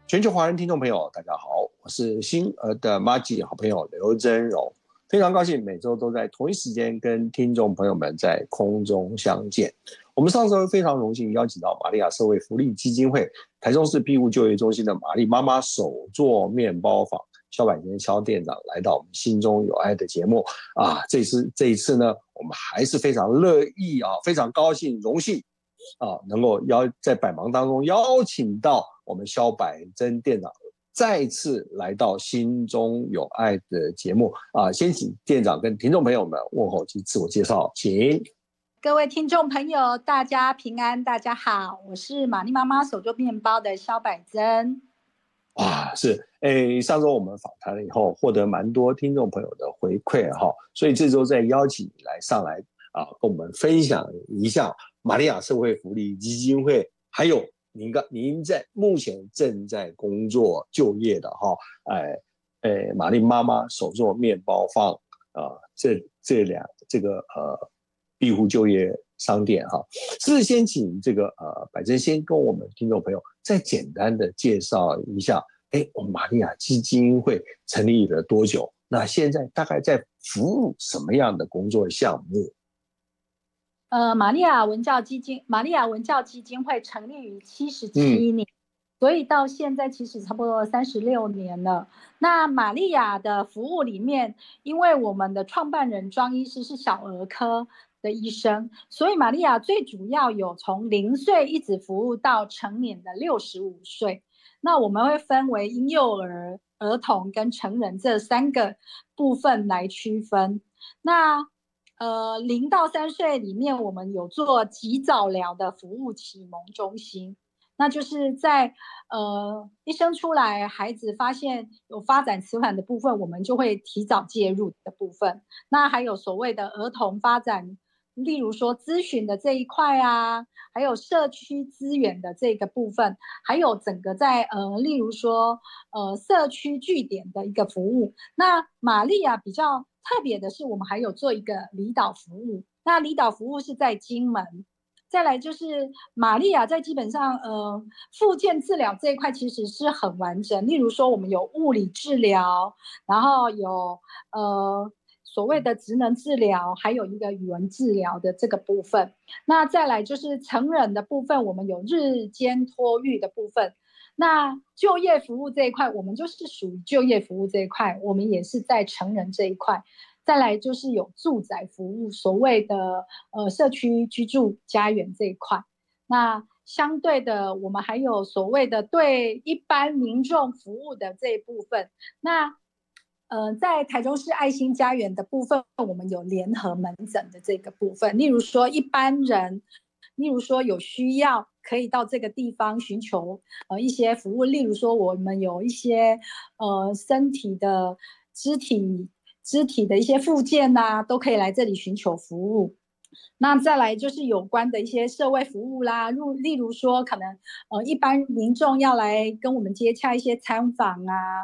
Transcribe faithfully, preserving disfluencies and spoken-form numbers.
全球华人听众朋友，大家好，我是星儿的麻吉好朋友刘真荣，非常高兴每周都在同一时间跟听众朋友们在空中相见。我们上周非常荣幸邀请到玛利亚社会福利基金会台中市庇护就业中心的玛丽妈妈手作面包坊肖百坚肖店长来到我们心中有爱的节目啊，这次这一次呢，我们还是非常乐意啊，非常高兴荣幸啊，能够邀在百忙当中邀请到我们肖百坚店长再次来到心中有爱的节目啊，先请店长跟听众朋友们问候及自我介绍，请。 各位听众朋友，大家平安，大家好，我是玛丽妈妈手做面包的肖百坚。 啊，是，诶，上周我们访谈了以后，获得蛮多听众朋友的回馈哈，所以这周再邀请你来上来啊，跟我们分享一下玛利亚社会福利基金会，还有您个您在目前正在工作就业的哈，哎，诶，玛丽妈妈手做面包坊啊，这这两这个呃庇护就业商店哈，是不是先请这个呃百坚先跟我们听众朋友再简单的介绍一下，哎，我们玛利亚基金会成立了多久？那现在大概在服务什么样的工作项目？ 呃，玛利亚文教基金，玛利亚文教基金会成立于七十七年、嗯，所以到现在其实差不多三十六年了。那玛利亚的服务里面，因为我们的创办人庄医师是小儿科的医生，所以玛利亚最主要有从零岁一直服务到成年的六十五岁。那我们会分为婴幼儿、儿童跟成人这三个部分来区分。那呃，零到三岁里面，我们有做及早疗的服务启蒙中心，那就是在呃一生出来，孩子发现有发展迟缓的部分，我们就会提早介入的部分。那还有所谓的儿童发展，例如说咨询的这一块啊，还有社区资源的这个部分，还有整个在呃，例如说呃社区据点的一个服务。那玛利亚比较特别的是，我们还有做一个离岛服务。那离岛服务是在金门。再来就是玛利亚在基本上呃复健治疗这一块其实是很完整，例如说我们有物理治疗，然后有呃所谓的职能治疗，还有一个语文治疗的这个部分。那再来就是成人的部分，我们有日间托育的部分。那就业服务这一块，我们就是属于就业服务这一块，我们也是在成人这一块。再来就是有住宅服务，所谓的呃社区居住家园这一块。那相对的，我们还有所谓的对一般民众服务的这一部分。那呃，在台中市爱心家园的部分，我们有联合门诊的这个部分，例如说一般人。例如说有需要可以到这个地方寻求呃一些服务，例如说我们有一些呃身体的肢体肢体的一些复健啊，都可以来这里寻求服务。那再来就是有关的一些社会服务啦，例如说可能呃一般民众要来跟我们接洽一些参访啊，